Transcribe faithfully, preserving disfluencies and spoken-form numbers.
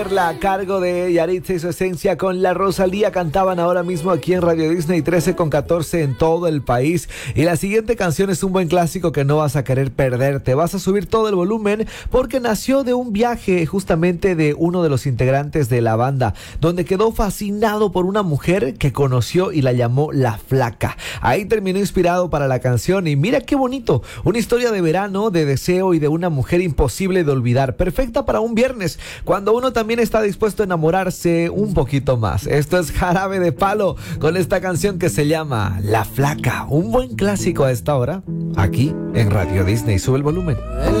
La a cargo de Yaritza y su esencia con la Rosalía cantaban ahora mismo aquí en Radio Disney trece con catorce en todo el país. Y la siguiente canción es un buen clásico que no vas a querer perderte. Vas a subir todo el volumen porque nació de un viaje justamente de uno de los integrantes de la banda, donde quedó fascinado por una mujer que conoció y la llamó La Flaca. Ahí terminó inspirado para la canción y mira qué bonito, una historia de verano, de deseo y de una mujer imposible de olvidar, perfecta para un viernes, cuando uno también está dispuesto a enamorarse un poquito más. Esto es Jarabe de Palo con esta canción que se llama La Flaca, un buen clásico a esta hora, aquí en Radio Disney. Sube el volumen.